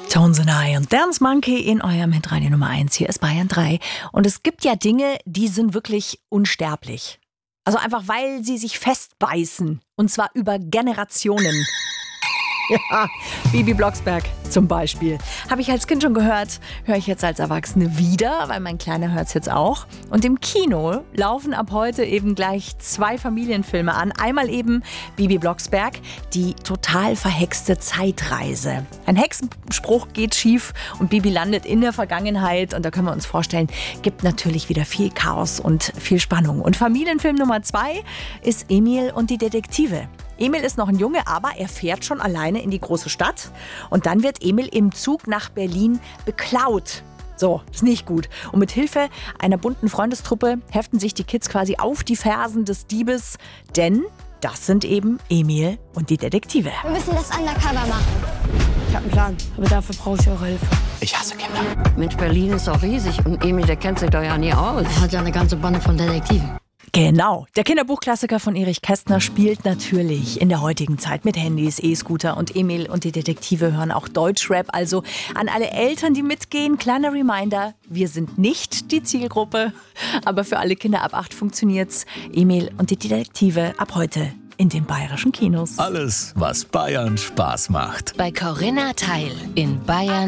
Tones and I und Dance Monkey in eurem Hitradio Nummer 1. Hier ist Bayern 3. Und es gibt ja Dinge, die sind wirklich unsterblich. Also einfach, weil sie sich festbeißen. Und zwar über Generationen. Ja, Bibi Blocksberg zum Beispiel. Habe ich als Kind schon gehört, höre ich jetzt als Erwachsene wieder, weil mein Kleiner hört es jetzt auch. Und im Kino laufen ab heute eben gleich 2 Familienfilme an. Einmal eben Bibi Blocksberg, die total verhexte Zeitreise. Ein Hexenspruch geht schief und Bibi landet in der Vergangenheit. Und da können wir uns vorstellen, gibt natürlich wieder viel Chaos und viel Spannung. Und Familienfilm Nummer 2 ist Emil und die Detektive. Emil ist noch ein Junge, aber er fährt schon alleine in die große Stadt. Und dann wird Emil im Zug nach Berlin beklaut. So, ist nicht gut. Und mit Hilfe einer bunten Freundestruppe heften sich die Kids quasi auf die Fersen des Diebes. Denn das sind eben Emil und die Detektive. Wir müssen das undercover machen. Ich habe einen Plan, aber dafür brauche ich eure Hilfe. Ich hasse Kinder. Mensch, Berlin ist doch riesig und Emil, der kennt sich doch ja nie aus. Er hat ja eine ganze Bande von Detektiven. Genau, der Kinderbuchklassiker von Erich Kästner spielt natürlich in der heutigen Zeit mit Handys, E-Scooter und Emil und die Detektive hören auch Deutschrap. Also an alle Eltern, die mitgehen, kleiner Reminder, wir sind nicht die Zielgruppe, aber für alle Kinder ab 8 funktioniert's. Emil und die Detektive ab heute in den bayerischen Kinos. Alles, was Bayern Spaß macht. Bei Corinna Teil in Bayern